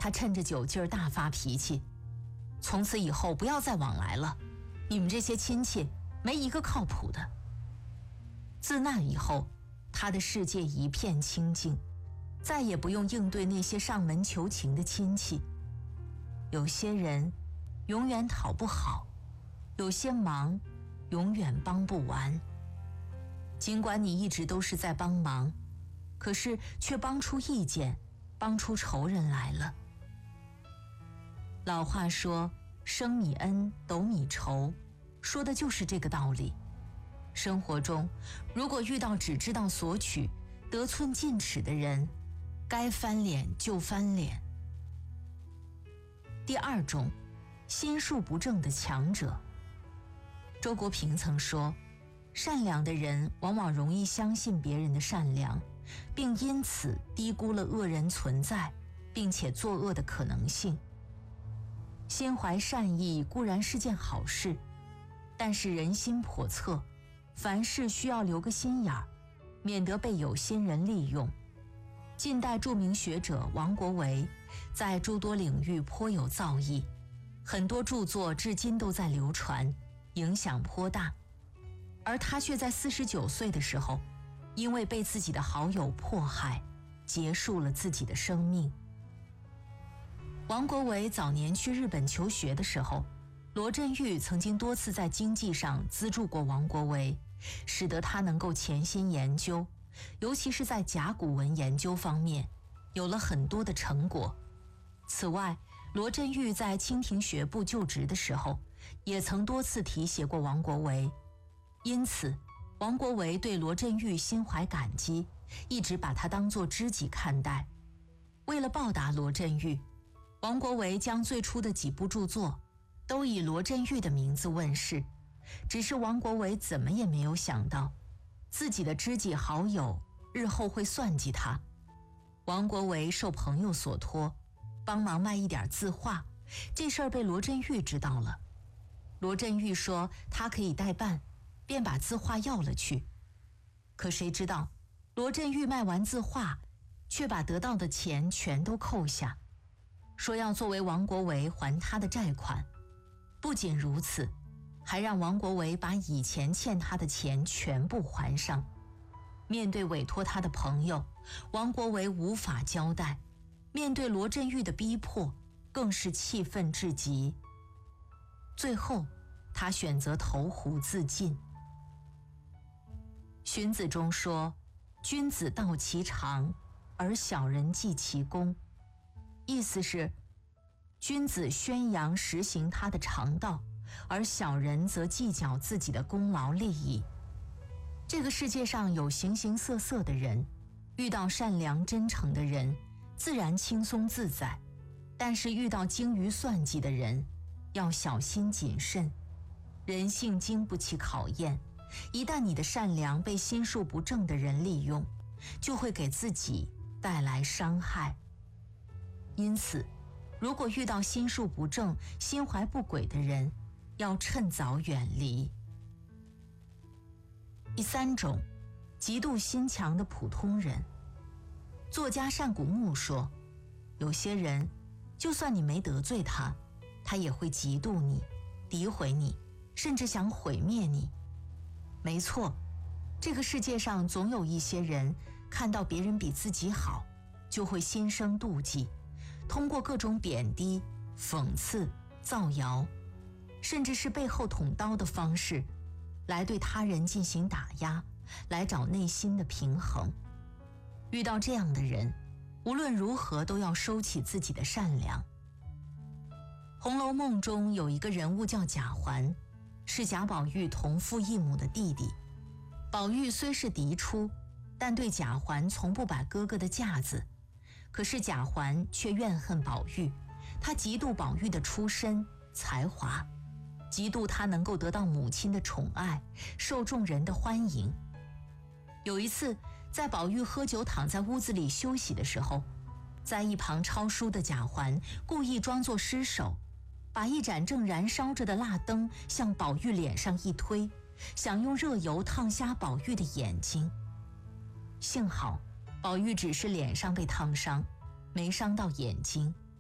他趁着酒劲儿大发脾气，从此以后不要再往来了，你们这些亲戚没一个靠谱的。自那以后，他的世界一片清静，再也不用应对那些上门求情的亲戚。有些人永远讨不好，有些忙永远帮不完。尽管你一直都是在帮忙，可是却帮出意见，帮出仇人来了。老话说升米恩，斗米仇，说的就是这个道理。生活中，如果遇到只知道索取、得寸进尺的人，该翻脸就翻脸。第二种，心术不正的强者。周国平曾说，善良的人往往容易相信别人的善良，并因此低估了恶人存在，并且作恶的可能性。心怀善意固然是件好事，但是人心叵测，凡事需要留个心眼儿，免得被有心人利用。近代著名学者王国维在诸多领域颇有造诣，很多著作至今都在流传，影响颇大。而他却在49岁的时候，因为被自己的好友迫害，结束了自己的生命。王国维早年去日本求学的时候，罗振玉曾经多次在经济上资助过王国维，使得他能够潜心研究，尤其是在甲骨文研究方面有了很多的成果。此外，罗振玉在清廷学部就职的时候，也曾多次提携过王国维，因此王国维对罗振玉心怀感激，一直把他当作知己看待。为了报答罗振玉，王国维将最初的几部著作都以罗振玉的名字问世。只是王国维怎么也没有想到，自己的知己好友日后会算计他。王国维受朋友所托，帮忙卖一点字画，这事儿被罗振玉知道了。罗振玉说他可以代办，便把字画要了去。可谁知道，罗振玉卖完字画，却把得到的钱全都扣下，说要作为王国维还他的债款。不仅如此，还让王国维把以前欠他的钱全部还上。面对委托他的朋友，王国维无法交代，面对罗振玉的逼迫，更是气愤至极。最后，他选择投湖自尽。荀子中说，君子道其长，而小人计其功。意思是，君子宣扬实行他的常道，而小人则计较自己的功劳利益。这个世界上有形形色色的人，遇到善良真诚的人，自然轻松自在，但是遇到精于算计的人，要小心谨慎。人性经不起考验，一旦你的善良被心术不正的人利用，就会给自己带来伤害。因此，如果遇到心术不正、心怀不轨的人，要趁早远离。第三种，极度心强的普通人。作家单古木说，有些人就算你没得罪他，他也会嫉妒你、诋毁你，甚至想毁灭你。没错，这个世界上总有一些人看到别人比自己好，就会心生妒忌，通过各种贬低、讽刺、造谣，甚至是背后捅刀的方式，来对他人进行打压，来找内心的平衡。遇到这样的人，无论如何都要收起自己的善良。《红楼梦》中有一个人物叫贾环，是贾宝玉同父异母的弟弟。宝玉虽是嫡出，但对贾环从不摆哥哥的架子。可是贾环却怨恨宝玉，他嫉妒宝玉的出身、才华，嫉妒他能够得到母亲的宠爱，受众人的欢迎。有一次，在宝玉喝酒躺在屋子里休息的时候，在一旁抄书的贾环故意装作失手，把一盏正燃烧着的蜡灯向宝玉脸上一推，想用热油烫瞎宝玉的眼睛。幸好宝玉只是脸上被烫伤，没伤到眼睛。